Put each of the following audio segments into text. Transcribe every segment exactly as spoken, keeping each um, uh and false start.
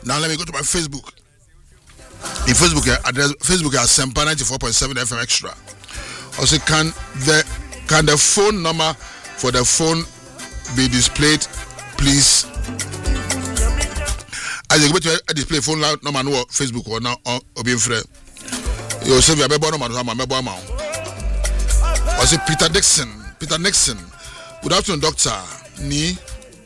Now let me go to my Facebook. In Facebook, address Facebook is Sempa ninety-four point seven F M Extra. Also, can the can the phone number for the phone be displayed, please? As you go to display phone number no Facebook or now or being free. You save your baby number, my baby amount. Also, Peter Dixon, Peter Nixon. Good afternoon, Doctor. Ni.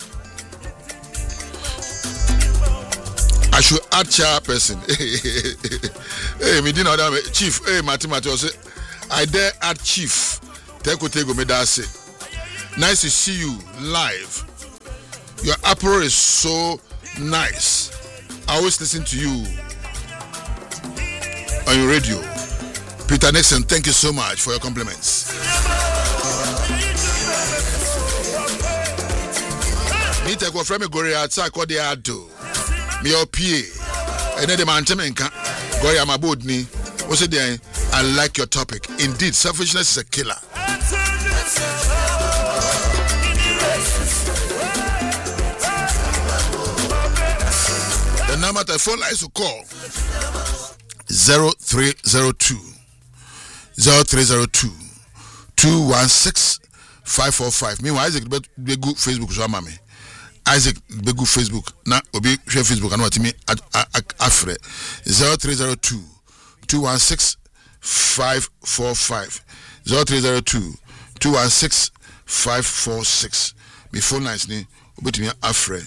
I should add chairperson. Hey, me dinner chief. Hey, Mathematics also. I dare add chief. Teko tego me da say. Nice to see you live. Your apparel is so nice. I always listen to you on your radio. Peter Nixon, thank you so much for your compliments. Me take a friend me go attack what they are do. Me O P A. And then the man temenka go ya mabod ni. What's it there? I like your topic. Indeed, selfishness is a killer. The number the phone lines to call zero three zero two zero three zero two two one six five four five. Meanwhile, Isaac be good Facebook so mama. Isaac be good Facebook. Na obi share Facebook and what me afre zero three zero two two one six five four five zero three zero two two one six five four six. Me phone lines ni obetimi afre.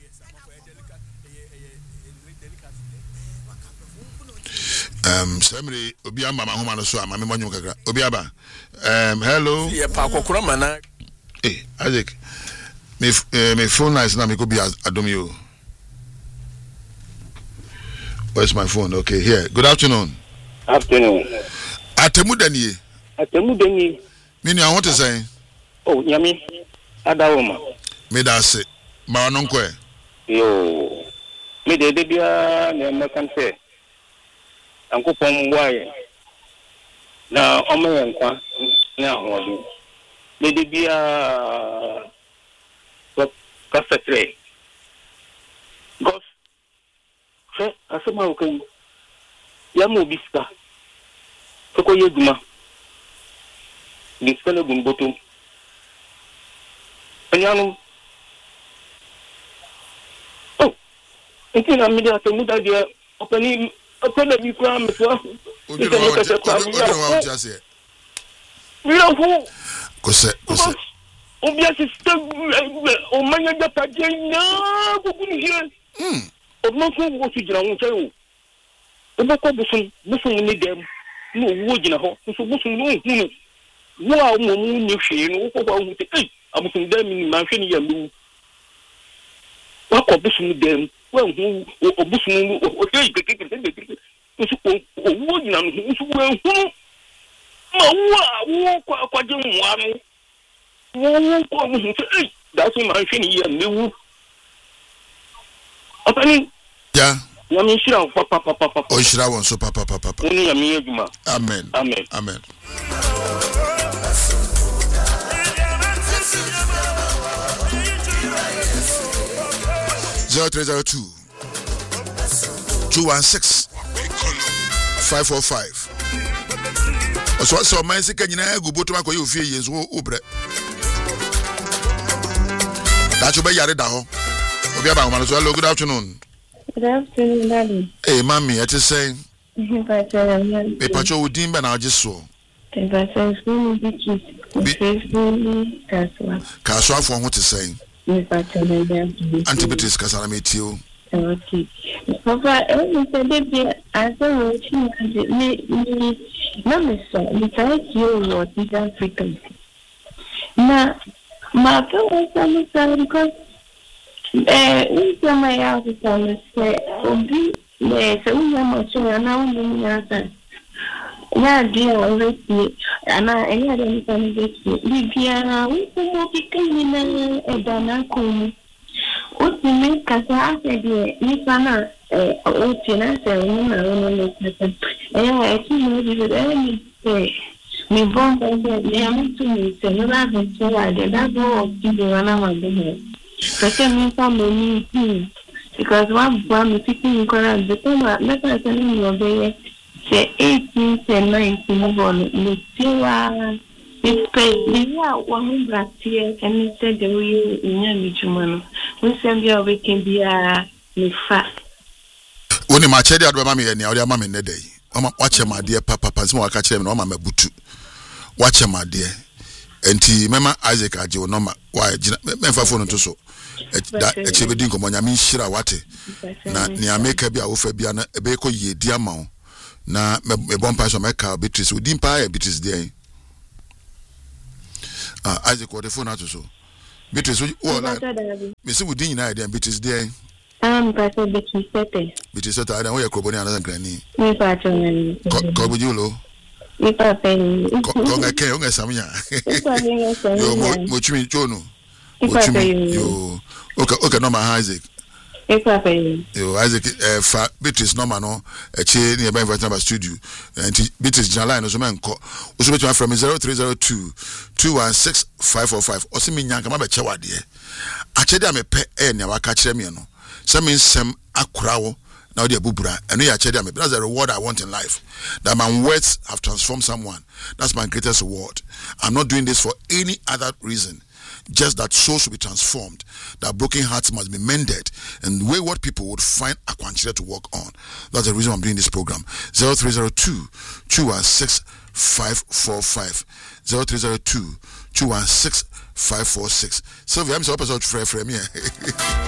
Um, somebody Obiamba Mahoma so I'm a money kakra. Obiaba. Um, hello. Yeah, pa kokoro mana. Eh, Isaac. Me uh, me phone lines na me go be adomio. Where's my phone? Okay, here. Good afternoon. Afternoon. Atemu Daniel. Atemu Daniel. Meaning I want to say. Oh, yami. Adawoma. Me da say. Ma ononko e. Yo. Me de de bia na me kan say. Anko pom waye. Na omo yankwa na hodo. Me de bia ko kafetre. Gos. Se asema okan. Yamu biska. Soko yeduma. Biska le gumboto. Anyanu. Oh. Intina mi da temu da dia opani opani mi kwa mi kwa. Ojo wa ojo wa ojo ase. Mi la fu. Kose kose. O bia system o manya da padie na ko kuni je. Hmm. O mo ko wo su jira won tayo. O bo ko busun busun ni dem. No wo jina ho. So busun no hunu. Wo a mo mu ni hwe no ko ko hu te. Eh, abusun dem ni ma hwe ni ya lu. Wa ko busun dem. Wa hu o busun o dey kekeke. So o wo jina no so wo hunu. Ma wo wo ko ko je mu anu. Wo ko mu te. Eh, that's my hwe ni ya lu. Opani. Yeah. Yami shira papa papa papa. O shira won so papa papa papa. Oni yami eduma. Amen. Amen. Amen. zero three zero two two one six five four five. So so man se kan nyina gu boto makoye ofie yenso obre. Dacho be yare da ho. Obi aba ho so hello, good afternoon. Good afternoon, Daddy. Hey, mommy, what you saying? Mhm, hey, Pacho, we didn't ban our just so. The person who is faithfully Kaswa. Kaswa for what you saying? Antibiotics, Kasana Metio. Okay. Papa, I said, baby, I saw you. Me, no, Miss, besides you, what is African? Now, my phone was because. Eh, we come my house is on the set. Obi, yes, we have much more now. We have that. Yeah, dear, already. And I, I don't know this. We are. We come to clean a dana cool. What we make as I said, we can. Eh, what you know, say we know no listen. Eh, I think we will only say. Me born by the am to me. Say you have to say that that go up to the one of the. Because me family, because one one sitting in corner the time let us tell you obey say eighteen say nineteen on the tiwa it's pay the year one black here and said the way in your jumano we send you we can be a me fa Oni ma chede adwa me ne odi ma me ne dey o ma wache ma de papa papa se ma waka kire me no ma mabutu wache ma de enti mema Isaac aje o no ma wa me fa phone to so da e chebe din ko mo nyame hira wate na ne ameka bi a wo fa bia na e be ko ye di ama o na me bompa so meka Beatrice odi mpa ya Beatrice dey ah Isaac ko de phone ato so Beatrice wo la me se wodi nyina dey Beatrice dey um paso Beatrice tete Beatrice tete ada wo ye kroboni ana sankrani me pa chonani ko buji lo me pa pe ko ga ke o ga samnya yo mo mo chimi chono yo okay okay no ma Isaac yo Isaac eh fa Beatrice no ma no e che ni e ba invite number studio and Beatrice jala no so men ko o so betwa from zero three zero two two one six five four five o se mi nyanka ma be che wade a che dia me pe e ne waka kire me no se me nsem akura wo now they bubura and we are chedda me that's the reward I want in life, that my words have transformed someone. That's my greatest reward. I'm not doing this for any other reason, just that souls should be transformed, that broken hearts must be mended, and wayward people would find a quantity to work on. That's the reason I'm doing this program. Zero three zero two two one six five four five zero three zero two two one six five four six. So we have some episode for me.